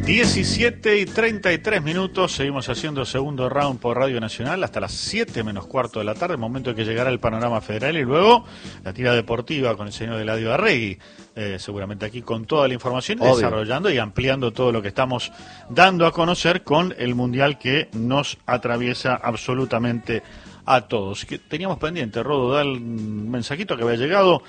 17:33, seguimos haciendo segundo round por Radio Nacional hasta las 7 menos cuarto de la tarde, momento en que llegará el panorama federal y luego la tira deportiva con el señor Eladio Arregui, seguramente aquí con toda la información, desarrollando y ampliando todo lo que estamos dando a conocer con el Mundial que nos atraviesa absolutamente a todos. Que teníamos pendiente, Rodo, dar un mensajito que había llegado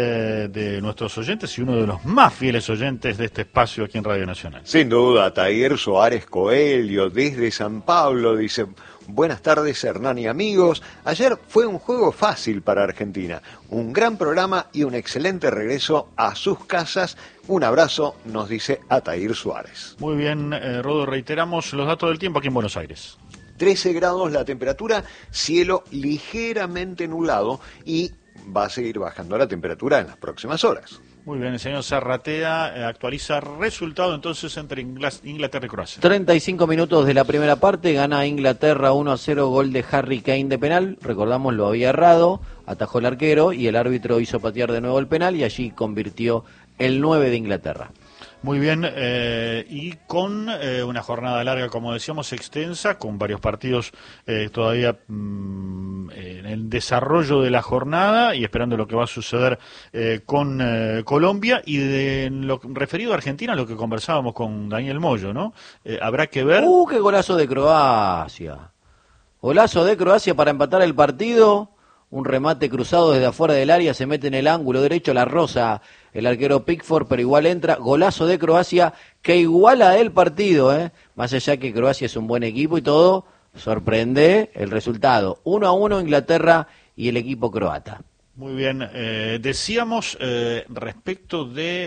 de nuestros oyentes y uno de los más fieles oyentes de este espacio aquí en Radio Nacional. Sin duda, Tair Suárez Coelho, desde San Pablo, dice: buenas tardes, Hernán y amigos. Ayer fue un juego fácil para Argentina. Un gran programa y un excelente regreso a sus casas. Un abrazo, nos dice Atair Suárez. Muy bien, Rodo, reiteramos los datos del tiempo aquí en Buenos Aires. 13 grados la temperatura, cielo ligeramente nublado y va a seguir bajando la temperatura en las próximas horas. Muy bien, el señor Zarratea actualiza resultado entonces entre Inglaterra y Croacia. 35 minutos de la primera parte, gana Inglaterra 1-0, gol de Harry Kane de penal, recordamos lo había errado, atajó el arquero y el árbitro hizo patear de nuevo el penal y allí convirtió el 9 de Inglaterra. Muy bien, y con una jornada larga, como decíamos, extensa, con varios partidos todavía en el desarrollo de la jornada y esperando lo que va a suceder con Colombia. Y de lo referido a Argentina, lo que conversábamos con Daniel Moyo, ¿no? Habrá que ver... ¡Qué golazo de Croacia! Golazo de Croacia para empatar el partido. Un remate cruzado desde afuera del área, se mete en el ángulo derecho, la roza el arquero Pickford, pero igual entra. Golazo de Croacia que iguala el partido, más allá que Croacia es un buen equipo y todo, sorprende el resultado. 1-1 Inglaterra y el equipo croata. Muy bien, decíamos respecto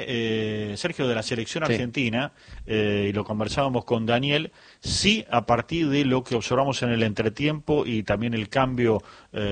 de Sergio, de la selección argentina, y lo conversábamos con Daniel, sí, a partir de lo que observamos en el entretiempo y también el cambio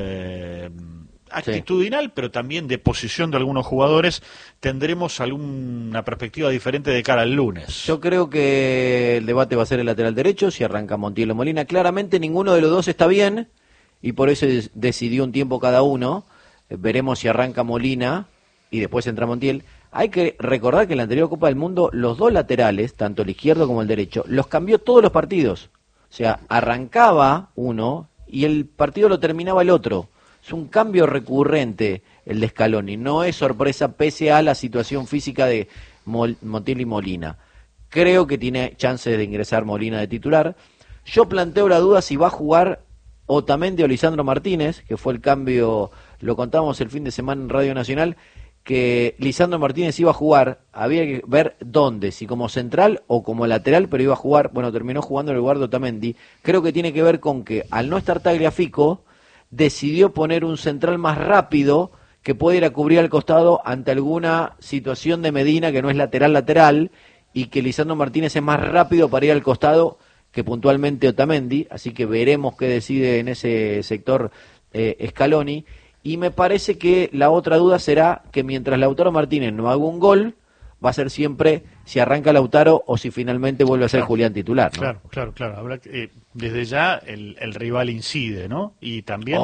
actitudinal, pero también de posición de algunos jugadores, tendremos alguna perspectiva diferente de cara al lunes. Yo creo que el debate va a ser el lateral derecho, si arranca Montiel o Molina. Claramente ninguno de los dos está bien, y por eso decidió un tiempo cada uno. Veremos si arranca Molina y después entra Montiel. Hay que recordar que en la anterior Copa del Mundo los dos laterales, tanto el izquierdo como el derecho, los cambió todos los partidos. O sea, arrancaba uno y el partido lo terminaba el otro. Es un cambio recurrente el de Scaloni. No es sorpresa pese a la situación física de Montiel y Molina. Creo que tiene chances de ingresar Molina de titular. Yo planteo la duda si va a jugar Otamendi o Lisandro Martínez, que fue el cambio, lo contamos el fin de semana en Radio Nacional, que Lisandro Martínez iba a jugar, había que ver dónde, si como central o como lateral, pero iba a jugar, bueno, terminó jugando en el lugar de Otamendi. Creo que tiene que ver con que al no estar Tagliafico, decidió poner un central más rápido que puede ir a cubrir al costado ante alguna situación de Medina que no es lateral, y que Lisandro Martínez es más rápido para ir al costado que puntualmente Otamendi, así que veremos qué decide en ese sector Scaloni. Y me parece que la otra duda será que mientras Lautaro Martínez no haga un gol, va a ser siempre si arranca Lautaro o si finalmente vuelve a ser Julián titular, ¿no? Claro. Habrá que, desde ya el rival incide, ¿no? Y también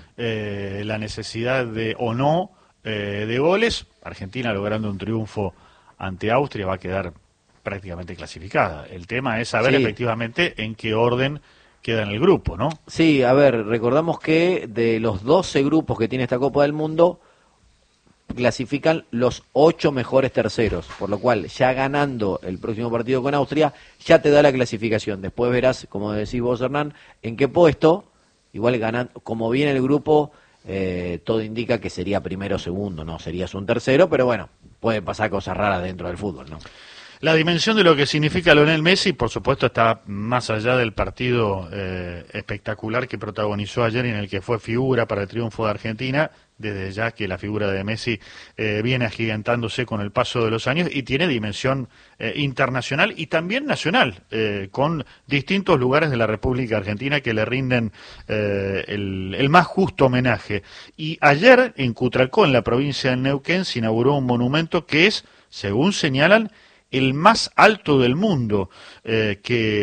la necesidad de o no de goles. Argentina logrando un triunfo ante Austria va a quedar prácticamente clasificada. El tema es saber efectivamente en qué orden queda en el grupo, ¿no? Sí, a ver, recordamos que de los 12 grupos que tiene esta Copa del Mundo, clasifican los 8 mejores terceros, por lo cual ya ganando el próximo partido con Austria, ya te da la clasificación. Después verás, como decís vos, Hernán, en qué puesto, igual ganando, como viene el grupo, todo indica que sería primero o segundo, no serías un tercero, pero bueno, pueden pasar cosas raras dentro del fútbol, ¿no? La dimensión de lo que significa Lionel Messi, por supuesto, está más allá del partido espectacular que protagonizó ayer y en el que fue figura para el triunfo de Argentina, desde ya que la figura de Messi viene agigantándose con el paso de los años y tiene dimensión internacional y también nacional, con distintos lugares de la República Argentina que le rinden el más justo homenaje. Y ayer en Cutralcó, en la provincia de Neuquén, se inauguró un monumento que es, según señalan, el más alto del mundo, que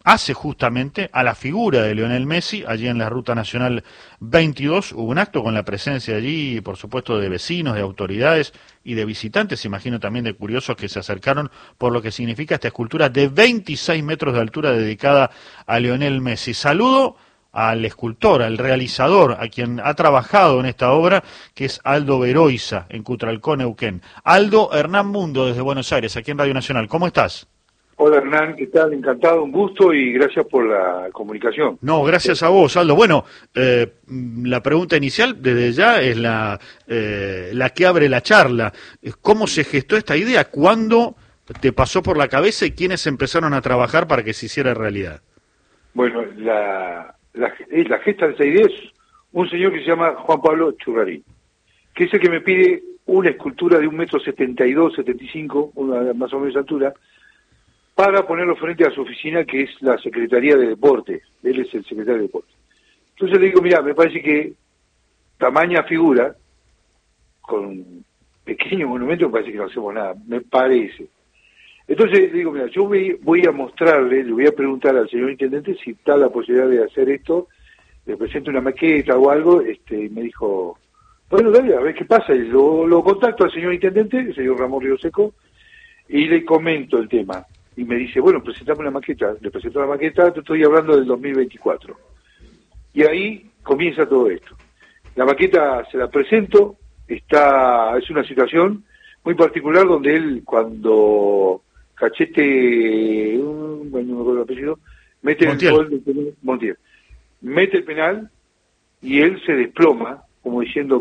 hace justamente a la figura de Lionel Messi. Allí en la Ruta Nacional 22 hubo un acto con la presencia allí, por supuesto, de vecinos, de autoridades y de visitantes, imagino también de curiosos que se acercaron por lo que significa esta escultura de 26 metros de altura dedicada a Lionel Messi. Saludo al escultor, al realizador, a quien ha trabajado en esta obra, que es Aldo Beroiza, en Cutralcó, Neuquén. Aldo, Hernán Mundo, desde Buenos Aires, aquí en Radio Nacional. ¿Cómo estás? Hola Hernán, ¿qué tal? Encantado, un gusto y gracias por la comunicación. No, gracias a vos, Aldo. Bueno, la pregunta inicial desde ya es la que abre la charla. ¿Cómo se gestó esta idea? ¿Cuándo te pasó por la cabeza y quiénes empezaron a trabajar para que se hiciera realidad? Bueno, la gesta de esta idea es un señor que se llama Juan Pablo Churrarín, que es el que me pide una escultura de 1,72 m, 75, una más o menos de altura, para ponerlo frente a su oficina, que es la Secretaría de Deportes. Él es el secretario de Deportes. Entonces le digo, mira, me parece que tamaña figura, con un pequeño monumento, me parece que no hacemos nada, me parece. Entonces le digo, mira, yo voy a mostrarle, le voy a preguntar al señor intendente si está la posibilidad de hacer esto, le presento una maqueta o algo, y me dijo, bueno, dale, a ver qué pasa. Y lo contacto al señor intendente, el señor Ramón Río Seco, y le comento el tema. Y me dice, bueno, presentame una maqueta. Le presento la maqueta, te estoy hablando del 2024. Y ahí comienza todo esto. La maqueta se la presento, es una situación muy particular donde él, cuando Cachete, bueno, no me acuerdo el apellido, mete Montiel. el gol del penal, Montiel, mete el penal y él se desploma, como diciendo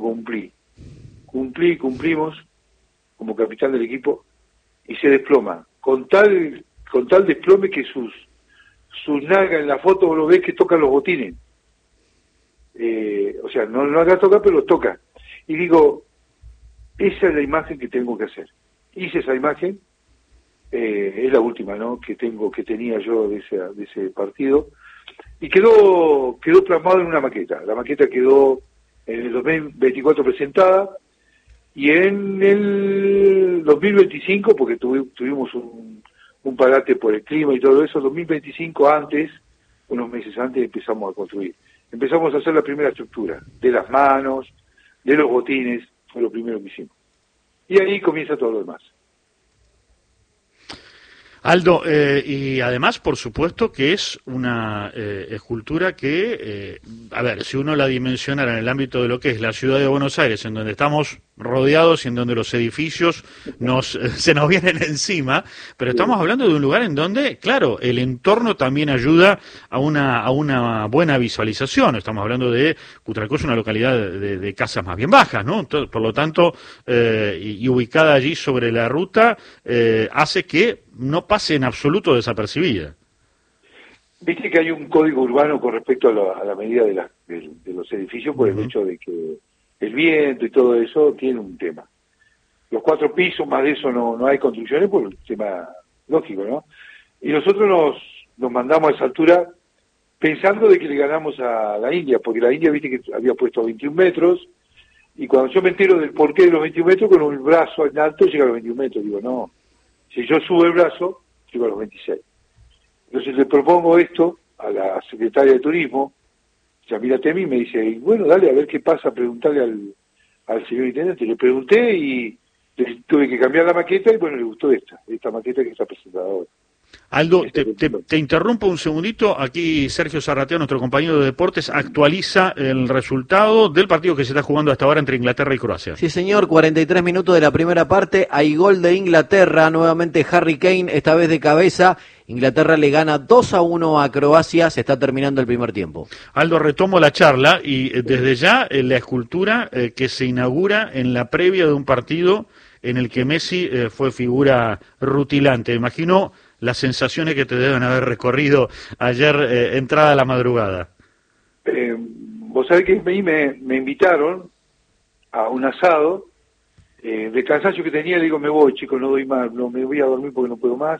cumplimos como capitán del equipo, y se desploma. Con tal desplome que sus nalgas en la foto vos lo ves que tocan los botines. O sea, no haga tocar, pero los toca. Y digo, esa es la imagen que tengo que hacer. Hice esa imagen, es la última, ¿no?, que tenía yo de ese partido, y quedó plasmado en una maqueta. La maqueta quedó en el 2024 presentada, y en el 2025, porque tuvimos un parate por el clima y todo eso, 2025 unos meses antes empezamos a construir. Empezamos a hacer la primera estructura, de las manos, de los botines, fue lo primero que hicimos. Y ahí comienza todo lo demás. Aldo, y además, por supuesto, que es una escultura que, a ver, si uno la dimensionara en el ámbito de lo que es la ciudad de Buenos Aires, en donde estamos rodeados y en donde los edificios se nos vienen encima, pero estamos hablando de un lugar en donde, claro, el entorno también ayuda a una buena visualización. Estamos hablando de Cutralcó, es una localidad de casas más bien bajas, ¿no? Por lo tanto, y ubicada allí sobre la ruta, hace que no pase en absoluto desapercibida. Viste que hay un código urbano con respecto a la medida de los edificios por el hecho de que el viento y todo eso tiene un tema. Los 4 pisos, más de eso no hay construcciones por el tema lógico, ¿no? Y nosotros nos mandamos a esa altura pensando de que le ganamos a la India, porque la India, viste que había puesto 21 metros, y cuando yo me entero del porqué de los 21 metros, con el brazo en alto llega a los 21 metros, digo, no. Si yo subo el brazo, llego a los 26. Entonces le propongo esto a la secretaria de Turismo, Yamila Temi, y me dice, bueno, dale, a ver qué pasa, preguntarle al señor intendente. Le pregunté y tuve que cambiar la maqueta y bueno, le gustó esta maqueta que está presentada ahora. Aldo, te interrumpo un segundito. Aquí Sergio Zarratea, nuestro compañero de deportes, actualiza el resultado del partido que se está jugando hasta ahora entre Inglaterra y Croacia. Sí, señor, 43 minutos de la primera parte. Hay gol de Inglaterra, nuevamente Harry Kane, esta vez de cabeza. Inglaterra le gana 2-1 a Croacia, se está terminando el primer tiempo. Aldo, retomo la charla y desde ya la escultura que se inaugura en la previa de un partido en el que Messi fue figura rutilante. Imagino las sensaciones que te deben haber recorrido ayer entrada la madrugada. Vos sabés que me invitaron a un asado, de cansancio que tenía, le digo, me voy, chicos, no doy más, no me voy a dormir porque no puedo más.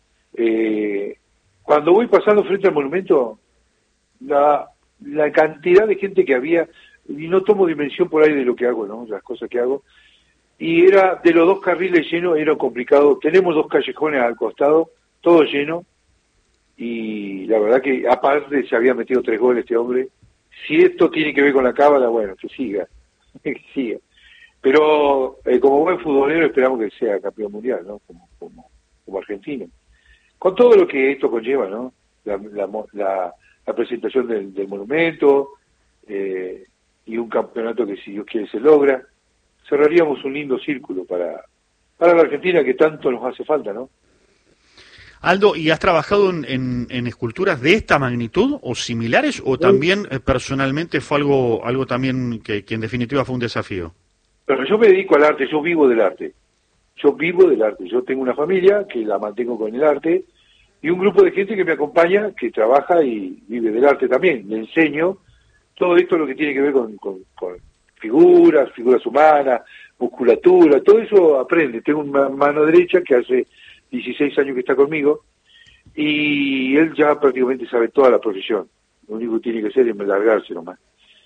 Cuando voy pasando frente al monumento, la cantidad de gente que había, y no tomo dimensión por ahí de lo que hago, ¿no?, las cosas que hago, y era de los 2 carriles llenos, era complicado. Tenemos 2 callejones al costado, todo lleno, y la verdad que aparte se había metido 3 goles este hombre. Si esto tiene que ver con la cábala, bueno, que siga, que siga. Pero como buen futbolero esperamos que sea campeón mundial, ¿no? Como argentino. Con todo lo que esto conlleva, ¿no? La presentación del monumento, y un campeonato que si Dios quiere se logra, cerraríamos un lindo círculo para la Argentina que tanto nos hace falta, ¿no? Aldo, ¿y has trabajado en esculturas de esta magnitud o similares o también personalmente fue algo también que en definitiva fue un desafío? Pero yo me dedico al arte, yo vivo del arte. Yo tengo una familia que la mantengo con el arte y un grupo de gente que me acompaña, que trabaja y vive del arte también. Le enseño todo esto lo que tiene que ver con figuras humanas, musculatura, todo eso aprende. Tengo una mano derecha que hace 16 años que está conmigo y él ya prácticamente sabe toda la profesión. Lo único que tiene que hacer es largarse nomás.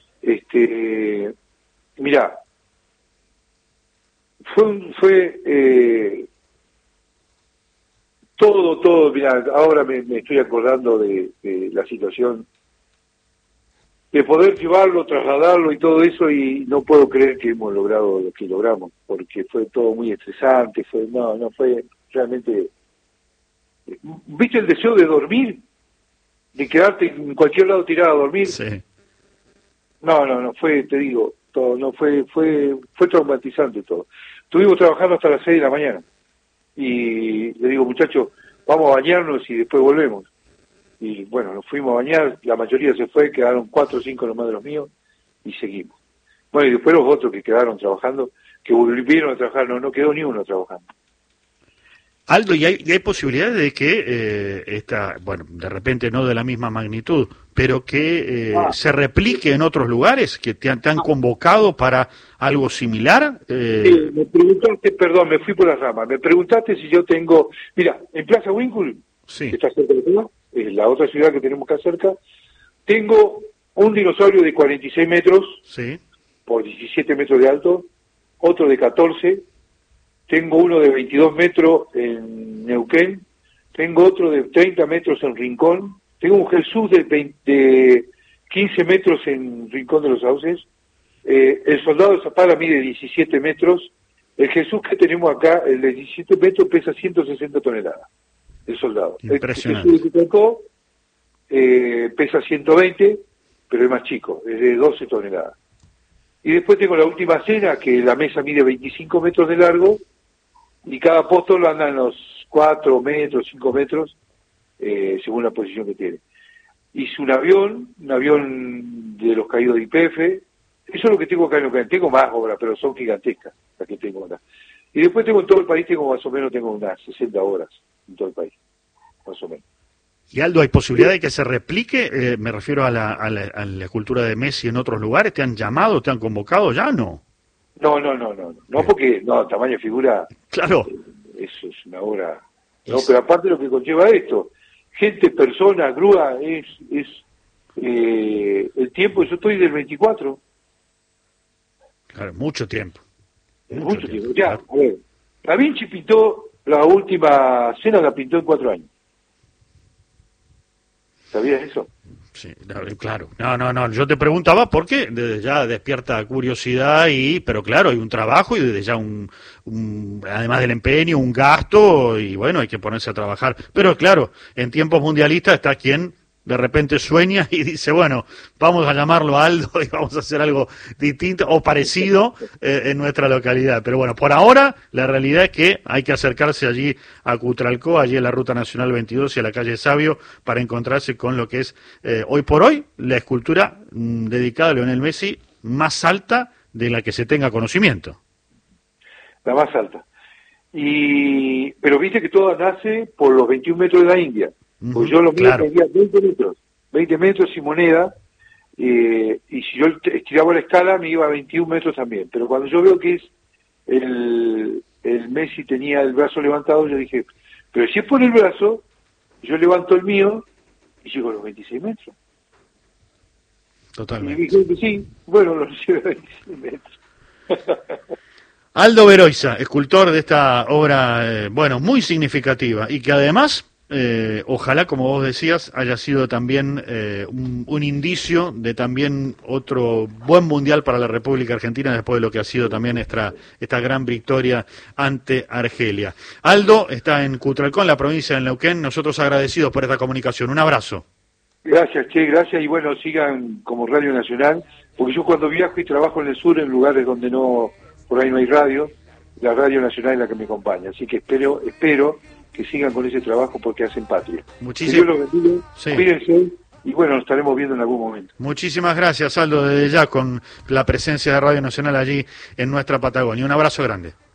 Mirá, fue todo, mirá, ahora me estoy acordando de la situación de poder llevarlo, trasladarlo y todo eso, y no puedo creer que hemos logrado lo que logramos, porque fue todo muy estresante, no fue realmente... ¿Viste el deseo de dormir? De quedarte en cualquier lado tirado a dormir. Sí. No, fue, te digo, todo, no fue traumatizante todo. Estuvimos trabajando hasta las 6 de la mañana, y le digo, muchachos, vamos a bañarnos y después volvemos. Y bueno, nos fuimos a bañar, la mayoría se fue, quedaron 4 o 5 nomás de los míos, y seguimos. Bueno, y después los otros que quedaron trabajando, que volvieron a trabajar, no quedó ni uno trabajando. Aldo, ¿y hay posibilidades de que de repente no de la misma magnitud, pero que se replique en otros lugares, que te han convocado para algo similar? Sí, me preguntaste, perdón, me fui por las ramas, me preguntaste si yo tengo... Mira, en Plaza Winkle, Sí. que está cerca de acá, es la otra ciudad que tenemos acá cerca, tengo un dinosaurio de 46 metros, Sí. por 17 metros de alto, otro de 14, tengo uno de 22 metros en Neuquén, tengo otro de 30 metros en Rincón, tengo un Jesús de 15 metros en Rincón de los Sauces, el soldado de Zapala mide 17 metros, el Jesús que tenemos acá, el de 17 metros, pesa 160 toneladas, el soldado. Impresionante. El Jesús que tocó pesa 120, pero es más chico, es de 12 toneladas. Y después tengo la última cena, que la mesa mide 25 metros de largo, y cada apóstol anda en los 4 metros, 5 metros, según la posición que tiene. Hice un avión de los caídos de YPF, eso es lo que tengo acá en Neuquén. Tengo más obras, pero son gigantescas las que tengo acá. Y después tengo en todo el país, más o menos unas 60 obras en todo el país, más o menos. Y Aldo, ¿hay posibilidad de que se replique? Me refiero a la escultura de Messi en otros lugares. ¿Te han llamado, te han convocado? ¿Ya no? No, porque, tamaño de figura, Claro. Eso es una obra, no, pero aparte lo que conlleva esto, gente, persona, grúa, es el tiempo, yo estoy del 24. Claro, mucho tiempo. Mucho tiempo. Ya, a ver, Da Vinci pintó la última cena, la pintó en 4 años. ¿Sabías eso? Sí, claro. No, yo te preguntaba porque desde ya despierta curiosidad, pero claro, hay un trabajo y desde ya además del empeño, un gasto, y bueno, hay que ponerse a trabajar. Pero claro, en tiempos mundialistas está quien de repente sueña y dice, bueno, vamos a llamarlo Aldo y vamos a hacer algo distinto o parecido en nuestra localidad. Pero bueno, por ahora la realidad es que hay que acercarse allí a Cutralcó, allí en la Ruta Nacional 22 y a la calle Sabio, para encontrarse con lo que es hoy por hoy la escultura dedicada a Lionel Messi más alta de la que se tenga conocimiento. La más alta. Pero viste que todo nace por los 21 metros de la India. Pues yo lo mío tenía 20 metros sin moneda, y si yo estiraba la escala me iba a 21 metros también. Pero cuando yo veo que es el Messi tenía el brazo levantado, yo dije, pero si es por el brazo, yo levanto el mío y llego a los 26 metros. Totalmente. Y dije que sí, bueno, los llevo a 26 metros. Aldo Beroiza, escultor de esta obra, muy significativa, y que además Ojalá, como vos decías, haya sido también un indicio de también otro buen mundial para la República Argentina después de lo que ha sido también esta gran victoria ante Argelia. Aldo está en Cutralcón, la provincia de Neuquén. Nosotros agradecidos por esta comunicación. Un abrazo. Gracias, Che, gracias, y bueno, sigan como Radio Nacional, porque yo cuando viajo y trabajo en el sur, en lugares donde por ahí no hay radio, la Radio Nacional es la que me acompaña, así que espero que sigan con ese trabajo porque hacen patria. Muchísimas gracias. Cuídense y bueno, nos estaremos viendo en algún momento. Muchísimas gracias, Aldo, desde ya con la presencia de Radio Nacional allí en nuestra Patagonia. Un abrazo grande.